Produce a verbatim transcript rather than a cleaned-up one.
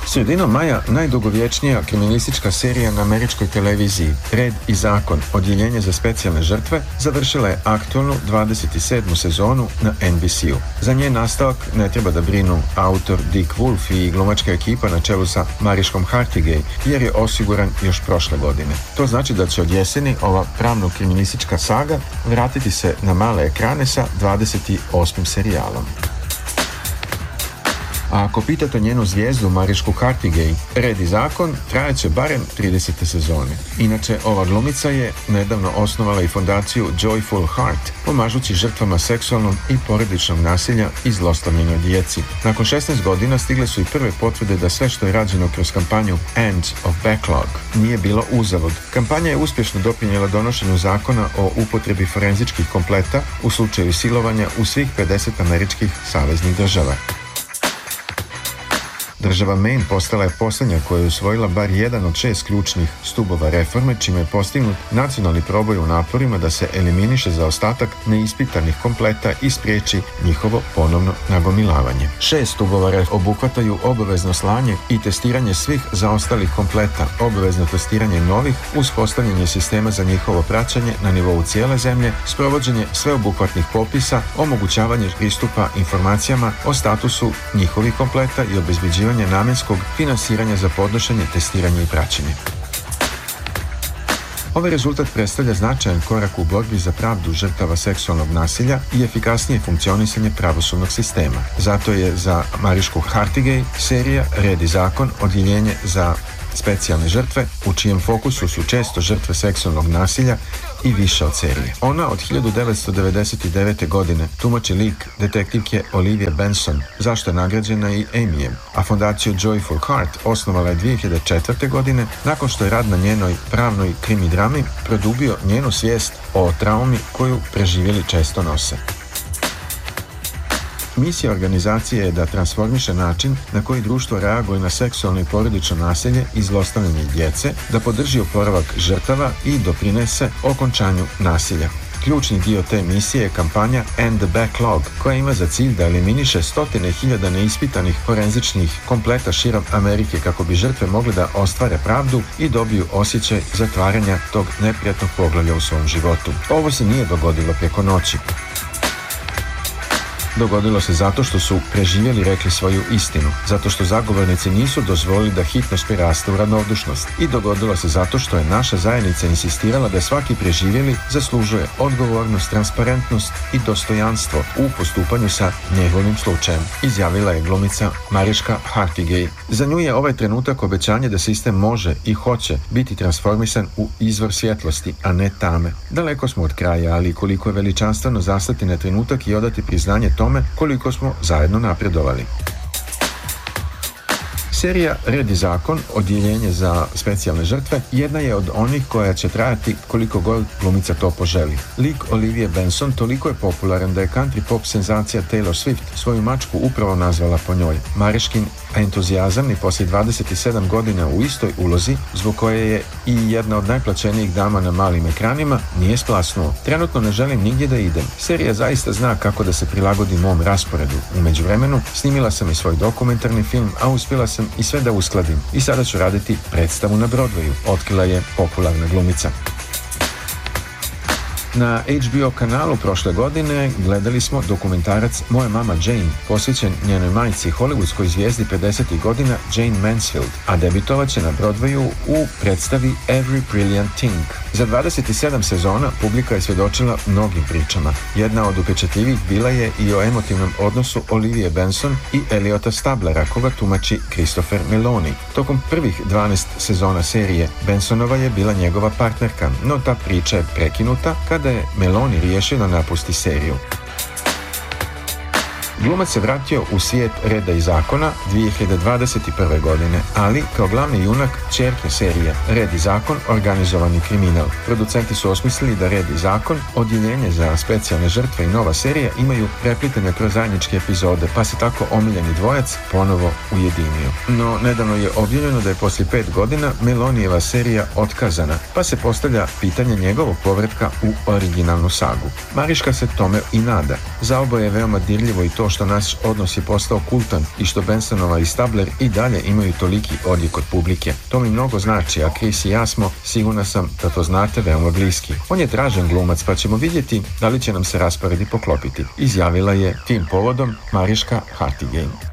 Sredinom maja najdugovječnija kriminalistička serija na američkoj televiziji Red i zakon, odjeljenje za specijalne žrtve, završila je aktualnu dvadeset sedmu sezonu na N B C-u. Za njen nastavak ne treba da brinu autor Dick Wolf i glumačka ekipa na čelu sa Mariškom Hargitay, jer je osiguran još prošle godine. To znači da će od jeseni ova pravno-kriminalistička saga vratiti se na male ekrane sa dvadeset osmim serijalom. A ako pitate njenu zvijezdu Marišku Hargitay, Red i zakon trajaće barem tridesete sezone. Inače, ova glumica je nedavno osnovala i fondaciju Joyful Heart, pomažući žrtvama seksualnog i porodičnog nasilja i zlostavljanoj djeci. Nakon šesnaest godina stigle su i prve potvrde da sve što je rađeno kroz kampanju End of Backlog nije bilo uzalud. Kampanja je uspješno doprinijela donošenju zakona o upotrebi forenzičkih kompleta u slučaju silovanja u svih pedeset američkih saveznih država. Država Maine postala je posljednja koja je usvojila bar jedan od šest ključnih stubova reforme, čime je postignut nacionalni proboj u naporima da se eliminiše zaostatak neispitanih kompleta i spriječi njihovo ponovno nagomilavanje. Šest stubova reforme obuhvataju obavezno slanje i testiranje svih zaostalih kompleta, obavezno testiranje novih, uspostavljanje sistema za njihovo praćenje na nivou cijele zemlje, sprovođenje sveobuhvatnih popisa, omogućavanje pristupa informacijama o statusu njihovih kompleta i obezbeđivanje namjenskog finansiranja za podnošenje, testiranje i praćenje. Ovaj rezultat predstavlja značajan korak u borbi za pravdu žrtava seksualnog nasilja i efikasnije funkcionisanje pravosudnog sistema. Zato je za Marišku Hargitay serija Red i zakon, odjeljenje za specijalne žrtve, u čijem fokusu su često žrtve seksualnog nasilja i više od serije. Ona od hiljadu devetsto devedeset devete. godine tumači lik detektivke Olivia Benson, zašto je nagrađena i Emmyjem, a fondaciju Joyful Heart osnovala je dvije hiljade četvrte. godine nakon što je rad na njenoj pravnoj krimi drami produbio njenu svijest o traumi koju preživjeli često nose. Misija organizacije je da transformiše način na koji društvo reaguje na seksualno i porodično nasilje i zlostavljanje djece, da podrži oporavak žrtava i doprinese okončanju nasilja. Ključni dio te misije je kampanja End the Backlog, koja ima za cilj da eliminiše stotine hiljada neispitanih forenzičnih kompleta širom Amerike kako bi žrtve mogle da ostvare pravdu i dobiju osjećaj zatvaranja tog neprijatnog poglavlja u svom životu. Ovo se nije dogodilo preko noći. Dogodilo se zato što su preživjeli rekli svoju istinu, zato što zagovornici nisu dozvolili da hitnost preraste u ravnodušnost, i dogodilo se zato što je naša zajednica insistirala da svaki preživjeli zaslužuje odgovornost, transparentnost i dostojanstvo u postupanju sa njegovim slučajem, izjavila je glumica Mariška Hargitay. Za nju je ovaj trenutak obećanje da sistem može i hoće biti transformisan u izvor svjetlosti, a ne tame. Daleko smo od kraja, ali koliko je veličanstveno zastati na trenutak i odati priznanje tome koliko smo zajedno napredovali. Serija Red i zakon, odjeljenje za specijalne žrtve, jedna je od onih koja će trajati koliko god glumica to poželi. Lik Olivia Benson toliko je popularan da je country pop senzacija Taylor Swift svoju mačku upravo nazvala po njoj. Mariškin entuzijazam i poslije dvadeset sedam godina u istoj ulozi, zbog koje je i jedna od najplaćenijih dama na malim ekranima, nije splasnuo. Trenutno ne želim nigdje da idem. Serija zaista zna kako da se prilagodi mom rasporedu. U međuvremenu snimila sam i svoj dokumentarni film, a uspjela sam i sve da uskladim. I sada ću raditi predstavu na Broadwayu, otkrila je popularna glumica. Na H B O kanalu prošle godine gledali smo dokumentarac Moja mama Jane, posvećen njenoj majci, hollywoodskoj zvijezdi pedesetih godina Jane Mansfield, a debitovat će na Broadwayu u predstavi Every Brilliant Thing. Za dvadeset sedam sezona publika je svjedočila mnogim pričama. Jedna od upečatljivih bila je i o emotivnom odnosu Olivia Benson i Eliota Stablera, koga tumači Christopher Meloni. Tokom prvih dvanaest sezona serije Bensonova je bila njegova partnerka, no ta priča je prekinuta kada je Meloni riješio da napusti seriju. Glumac se vratio u svijet Reda i zakona dvije hiljade dvadeset prve. godine, ali kao glavni junak ćerke serije Red i zakon, organizovani kriminal. Producenti su osmislili da Red i zakon, odjeljenje za specijalne žrtve i nova serija imaju preplitene kroz zajedničke epizode, pa se tako omiljeni dvojac ponovo ujedinio. No, nedavno je objavljeno da je poslije pet godina Melonijeva serija otkazana, pa se postavlja pitanje njegovog povratka u originalnu sagu. Mariška se tome i nada. Za oboje je veoma dirljivo i to što naš odnos je postao kultan i što Bensonova i Stabler i dalje imaju toliki odjek od publike. To mi mnogo znači, a Chris i ja smo, sigurna sam da to znate, veoma bliski. On je tražen glumac, pa ćemo vidjeti da li će nam se rasporedi poklopiti, izjavila je tim povodom Mariška Hartigan.